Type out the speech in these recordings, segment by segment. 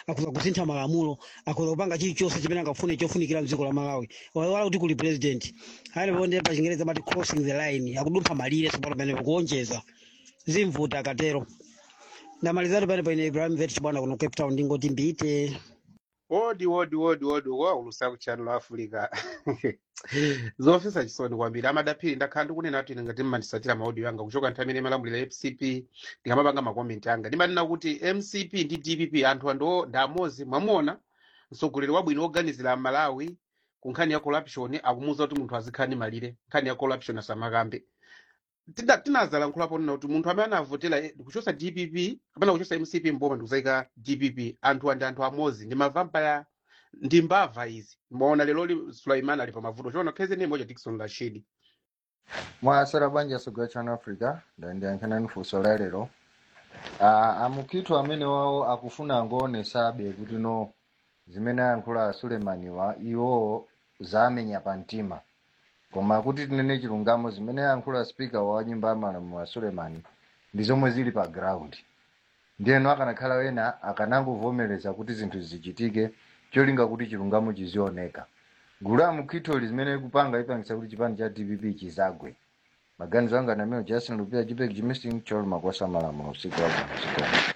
akhoza kusintha malamulo, akhoza kupanga chilichonse chimene angafune chofunikira mdziko la Malawi. Wala kuti kuli president ali bonde pa Chingereza amati crossing the line, akudumpha malire tsopano pamene kuonjeza zimvuta akatero. Ndamalizatu pale pa Ibrahim Vet bwana kuno Cape Town ndingoti mbite. Wodi wa ulusa ku Channel Africa. Zofisa chisoni kwambiri amadapiri ndakhala ndikunena kuti ngati mmandisatira maaudio yanga kuchoka nthamene malamulira FCP ndikamapanga makomenti anga ndimanena kuti MCP ndi DPP anthu ando ndamozi mwamuona mtsogoleri wabwino oganizira Malawi ku nkhani ya corruption akumuza kuti munthu azikhani malire nkhani ya corruption asamakambe tinazala nkhulapo nina kuti munthu amene anavotera kuchosa DPP kapena kuchosa MCP mboma ndikuzaika DPP anthu andi anthu amozi ndi mavampaya ndi mbava izi mwaona lero Sulaiman ali pa mavuto chona kheze ni moja Dickson Rashid mwasara banja sogwa Channel Africa ndiyankhana nifunso la lero amukitu amene wawo akufuna ngone sabe kuti no zimene yankhula Sulemani wa iwo zamenya pantima koma kuti tinene chilungamo zimene yankhula speaker wa nyumba malamulo wa Sulemani ndi zomwe zili pa ground ndiyeno akanakhala wena akanangovomereza kuti zinthu zichitike cholinga kuti chilungamo chizioneka gulu amukitu zimene kupanga ipangisa kuti chipani cha DPP chizagwe maganizo anga nameo Justin Lupia Jipek Jimisting Chol Makwasa Malamulo usiku wa usiku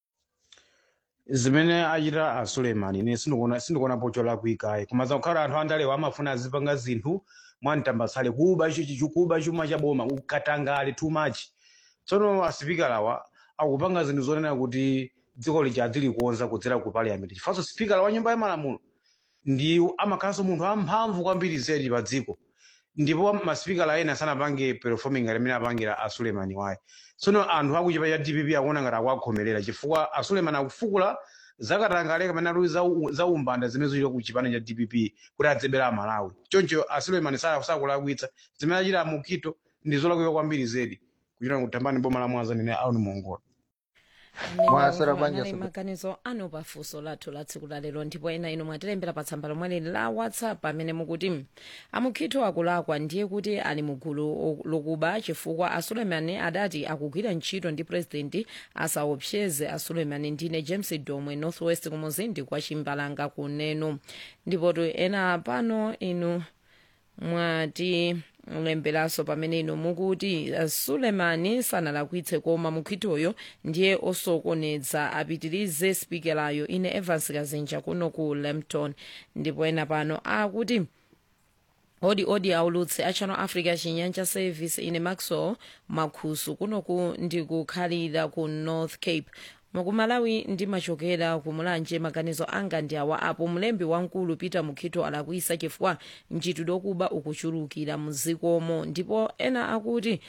zimene achita a Sulemani ine sindikuona pocho la kuikaye kumaza kukhala anthu andalewa amafuna azipanga zinthu mwantambasale kuba chichukuba chuma cha boma ukatangale too much tsono asipika lawa akupanga zinthu zonena kuti dziko lichadzili kuonza kudzera ku parliament chifanso speaker wa nyumba ya malamulo ndi amakhalanso munthu amphamvu kwambiri zedi pa dziko ndipo masipikala ena sanapange performing alimene apangira a Sulemani waye tsono anthu akuchipa cha DPP akuona ngati akukhomerera chifukwa a Sulemani akufukula zakatangale kamene ali za umbanda zimene zili ku chipani cha DPP kuti adzebera Malawi choncho a Sulemani sakulakwitsa zimene achita mukito ndi zolakwika kwambiri zedi kuchita kutambani boma la Mwanza nene auni mongola mwasara banja maganizo ano pafunso lathu la tsiku la lero ndipo ena ino mwatilembera pa tsamba lomwe la WhatsApp amene mukuti amukhito akulakwa ndiye kuti ali mugulu lokuba chifukwa a Sulemani adati akugwira ntchito ndi president asaopseze a Sulemani. Ndine James Domwe Northwest kumuzindi kwa Chimbalanga kuneno ndipo ena pano inu mwati ulemberaso pamene ino mukuti Sulemani sanalakwitse koma mukhitoyo ndiye osokoneza apitirize spikerayo. Ine Evans Kazinja kuno ku Lempton ndipo ena pano akuti odi aulutse a Channel Africa chinyanja service. Ine Maxwell Makhusu kuno ndikukhalira ku North Cape Malawi ndimachokera ku Mulanje. Maganizo anga ndi awa apo mlembi wankulu Peter Mukhito alakwisa chifukwa ntchito yokuba ukuchulukira muzikomo ndipo ena akuti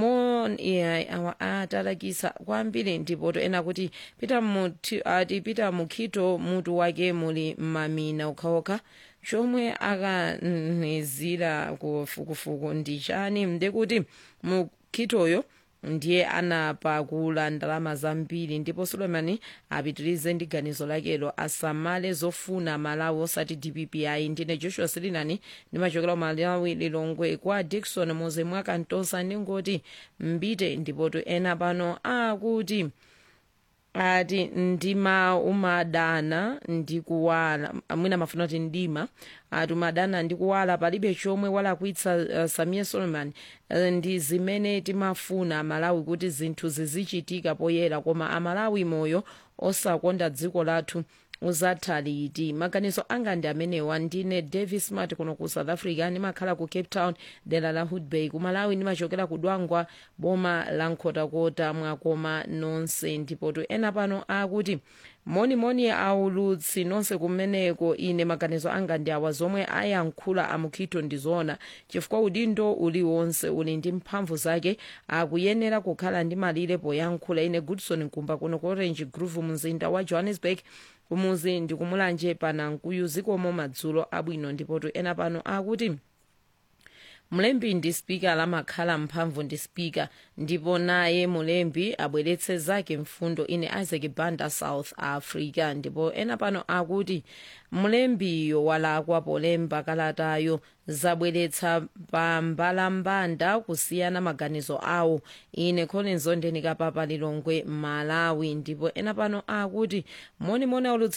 atalakisa kwambiri ndipo ena akuti Peter Mukhito mutu wake muli mamina ukhaokha chomwe akanizira kufukufuku ndi chani ndekuti Mukhitoyo ndiye anapakula ndalama zambiri ndipo Sulemani apitirize ndi ganizo lakelo asamale zofuna Malawi osati DPP ayi. Ndine Joshua Silinani ndimachokera Malawi Lilongwe kwa Dickson Moze mwaka ntonsa ndingoti mbite ndipo ena pano akuti ati ndima umadana ndikuwala amwina mafuna kuti ndima ati umadana ndikuwala palibe chomwe walakwitsa Samia Suleiman ndi zimene timafuna Malawi kuti zinthu zizichitika poyera koma amalawi moyo osakonda dziko lathu uzatha liti. Maganizo anga ndi amenewa. Ndine Davis Smart kuno ku South Africa ndimakhala ku Cape Town dera la Hood Bay ku Malawi ndimachokera ku Dwangwa boma la Nkhotakota mwakoma nonse ndipo ena pano akuti moni aulutsi nonse kumeneko. Ine maganizo anga ndi awa zomwe ayankhula Amukhito ndizona chifukwa udindo uliwonse uli ndi mphamvu zake akuyenera kukhala ndi malire poyankhula. Ine Goodson Nkumba kuno ku Orange Grove mzinda wa Johannesburg kumuzi ndi kumulanje pana nkuyu zikomo madzulo abwino ndipo ena pano akuti mlembi ndi spika lamakhala mphamvu ndi spika ndipo naye mulembi abweretse zake mfundo. Ine Isaac Banda South Africa ndipo ena pano akuti mlembiyo walakwa polemba kalatayo zabweretsa pambalambanda kusiyana maganizo awo. Ine Collins Ondenika papa Lilongwe Malawi ndipo ena pano akuti moni aulutsi